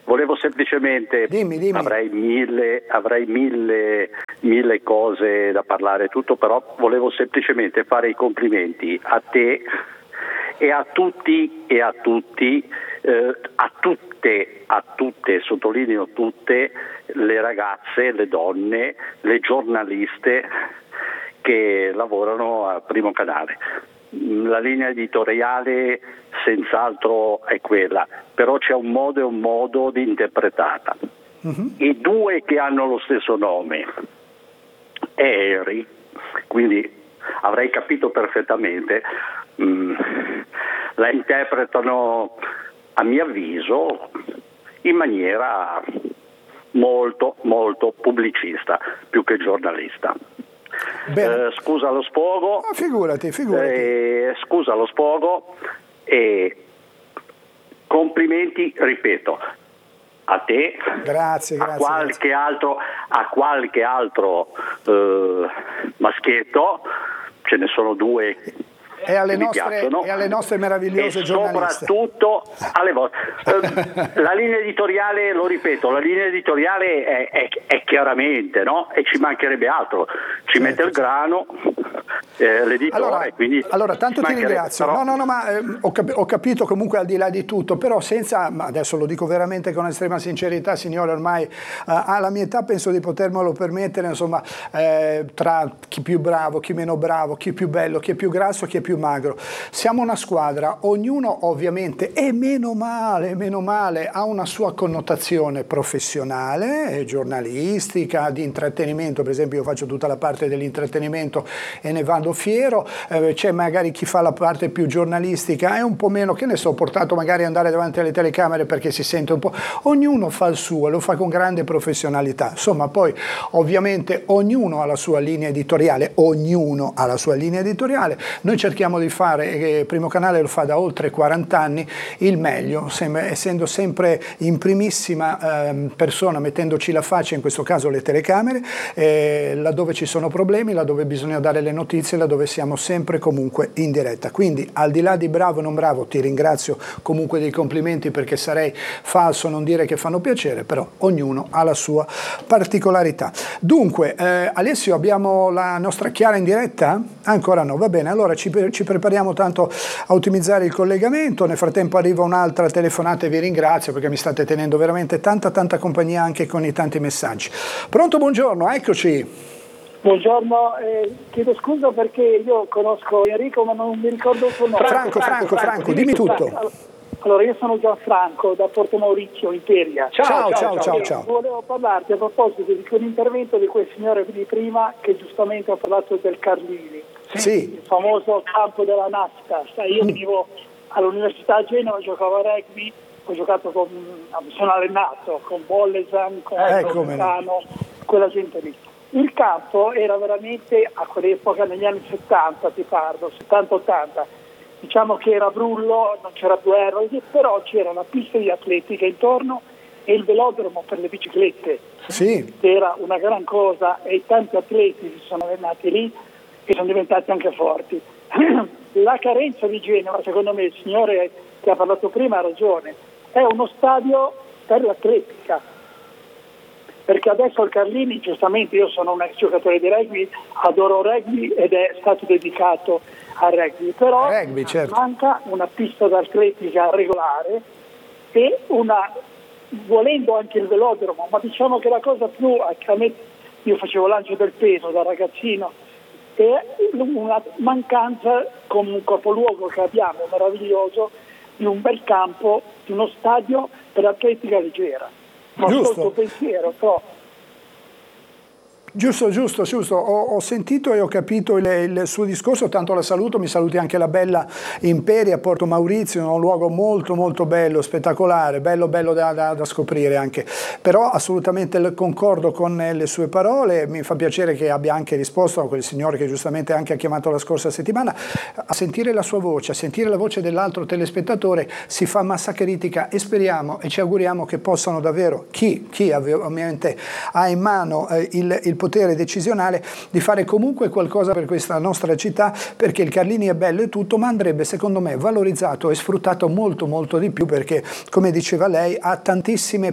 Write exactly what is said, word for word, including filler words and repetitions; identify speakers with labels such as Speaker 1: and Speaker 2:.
Speaker 1: volevo semplicemente,
Speaker 2: dimmi, dimmi.
Speaker 1: avrei mille, avrei mille, mille cose da parlare, tutto, però volevo semplicemente fare i complimenti a te e a tutti e a tutti, eh, a tutte, a tutte, sottolineo tutte, le ragazze, le donne, le giornaliste che lavorano al Primo Canale. La linea editoriale senz'altro è quella, però c'è un modo e un modo di interpretata. Uh-huh. I due che hanno lo stesso nome è Harry, quindi avrei capito perfettamente, mh, la interpretano a mio avviso in maniera molto molto pubblicista più che giornalista. Eh, scusa lo sfogo.
Speaker 2: Oh, figurati, figurati.
Speaker 1: Eh, scusa lo sfogo e complimenti, ripeto, a te,
Speaker 2: grazie,
Speaker 1: a
Speaker 2: grazie,
Speaker 1: qualche
Speaker 2: grazie.
Speaker 1: altro, a qualche altro eh, maschietto, ce ne sono due.
Speaker 2: E alle, nostre, e alle nostre meravigliose
Speaker 1: e
Speaker 2: giornaliste.
Speaker 1: Soprattutto alle vostre. La linea editoriale, lo ripeto, la linea editoriale è, è, è chiaramente, no? E ci mancherebbe altro, ci certo, mette il grano, eh, l'editore,
Speaker 2: allora,
Speaker 1: quindi
Speaker 2: allora tanto ti ringrazio.
Speaker 1: Però...
Speaker 2: No, no, no, ma eh, ho, cap- ho capito comunque al di là di tutto, però senza, ma adesso lo dico veramente con estrema sincerità, signore, ormai eh, alla mia età penso di potermelo permettere, insomma, eh, tra chi più bravo, chi meno bravo, chi più bello, chi è più grasso, chi è più magro. Siamo una squadra, ognuno ovviamente, e meno male, meno male, ha una sua connotazione professionale, giornalistica, di intrattenimento. Per esempio io faccio tutta la parte dell'intrattenimento e ne vado fiero, eh, c'è magari chi fa la parte più giornalistica e un po' meno, che ne so, portato magari ad andare davanti alle telecamere perché si sente un po', ognuno fa il suo, lo fa con grande professionalità. Insomma, poi ovviamente ognuno ha la sua linea editoriale, ognuno ha la sua linea editoriale, noi cerchiamo di fare, e Primo Canale lo fa da oltre quaranta anni, il meglio, essendo sempre in primissima eh, persona, mettendoci la faccia, in questo caso le telecamere, eh, laddove ci sono problemi, laddove bisogna dare le notizie, laddove siamo sempre comunque in diretta. Quindi al di là di bravo o non bravo, ti ringrazio comunque dei complimenti, perché sarei falso non dire che fanno piacere, però ognuno ha la sua particolarità. Dunque, eh, Alessio, abbiamo la nostra Chiara in diretta? Ancora no, va bene, allora ci ci prepariamo tanto a ottimizzare il collegamento. Nel frattempo arriva un'altra telefonata e vi ringrazio perché mi state tenendo veramente tanta tanta compagnia anche con i tanti messaggi. Pronto, buongiorno, eccoci.
Speaker 3: Buongiorno, eh, chiedo scusa perché io conosco Enrico ma non mi ricordo il suo nome.
Speaker 2: Franco, Franco, Franco, Franco, Franco dimmi tutto.
Speaker 3: Allora, io sono Gianfranco da Porto Maurizio, Imperia.
Speaker 2: Ciao, ciao, ciao, ciao, ciao.
Speaker 3: Volevo parlarti a proposito di quell'intervento di quel signore di prima che giustamente ha parlato del Carlini.
Speaker 2: Sì.
Speaker 3: Il famoso campo della nasca. Sai, io venivo all'università a Genova, giocavo a rugby, ho giocato con, sono allenato con Bollesan, con Toscano, quella gente lì. Il campo era veramente, a quell'epoca, negli anni settanta, ti parlo, settanta ottanta, diciamo che era brullo, non c'era più aereo, però c'era la pista di atletica intorno e il velodromo per le biciclette.
Speaker 2: Sì.
Speaker 3: Era una gran cosa e tanti atleti si sono allenati lì e sono diventati anche forti. La carenza di Genova, secondo me, il signore che ha parlato prima ha ragione, è uno stadio per l'atletica, perché adesso il Carlini, giustamente, io sono un ex giocatore di rugby, adoro rugby ed è stato dedicato al rugby, però
Speaker 2: rugby, certo.
Speaker 3: Manca una pista d'atletica regolare e una, volendo anche il velodromo, ma diciamo che la cosa più, a me, io facevo lancio del peso da ragazzino, è una mancanza con un capoluogo che abbiamo meraviglioso di un bel campo, di uno stadio per atletica leggera. Non so il tuo pensiero, però.
Speaker 2: Giusto, giusto, giusto. Ho, ho sentito e ho capito il, il suo discorso, tanto la saluto, mi saluti anche la bella Imperia, Porto Maurizio, un luogo molto molto bello, spettacolare, bello bello da, da, da scoprire anche. Però assolutamente concordo con le sue parole, mi fa piacere che abbia anche risposto a quel signore che giustamente anche ha chiamato la scorsa settimana. A sentire la sua voce, a sentire la voce dell'altro telespettatore si fa massa critica e speriamo e ci auguriamo che possano davvero, chi, chi ovviamente ha in mano eh, il, il potere decisionale, di fare comunque qualcosa per questa nostra città, perché il Carlini è bello e tutto, ma andrebbe secondo me valorizzato e sfruttato molto molto di più, perché come diceva lei ha tantissime